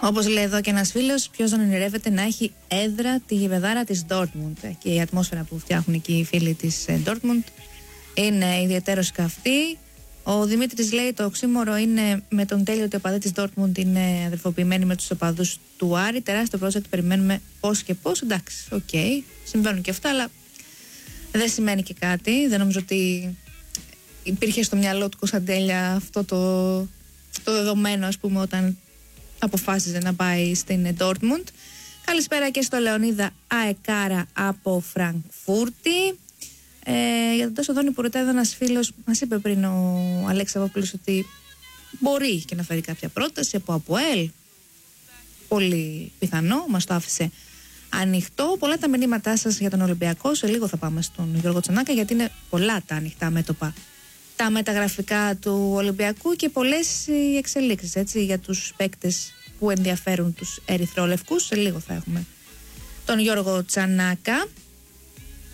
Όπως λέει εδώ και ένας φίλος, ποιος δεν ονειρεύεται να έχει έδρα τη γηπεδάρα της Dortmund. Και η ατμόσφαιρα που φτιάχνουν εκεί οι φίλοι της Dortmund είναι ιδιαίτερος καυτή. Ο Δημήτρης λέει το οξύμορο είναι με τον τέλειο ότι ο οπαδοί της Dortmund είναι αδερφοποιημένοι με τους οπαδούς του Άρη. Τεράστιο project, περιμένουμε πώς και πώς. Εντάξει, οκ, συμβαίνουν και αυτά, αλλά δεν σημαίνει και κάτι. Δεν νομίζω ότι υπήρχε στο μυαλό του Κωνσταντέλια αυτό το δεδομένο, ας πούμε, όταν αποφάσιζε να πάει στην Dortmund. Καλησπέρα και στο Λεωνίδα Αεκάρα από Φραγκφούρτη. Για τον Τάσο Δόνη που ρωτάει εδώ ένας φίλος, μας είπε πριν ο Αλέξης Αβόπουλος ότι μπορεί και να φέρει κάποια πρόταση από ΑΠΟΕΛ. Πολύ πιθανό, μας το άφησε ανοιχτό. Πολλά τα μηνύματά σας για τον Ολυμπιακό. Σε λίγο θα πάμε στον Γιώργο Τσανάκα, γιατί είναι πολλά τα ανοιχτά μέτωπα, τα μεταγραφικά του Ολυμπιακού και πολλές οι εξελίξεις, έτσι, για τους παίκτες που ενδιαφέρουν τους ερυθρόλευκους. Σε λίγο θα έχουμε τον Γιώργο Τσανάκα.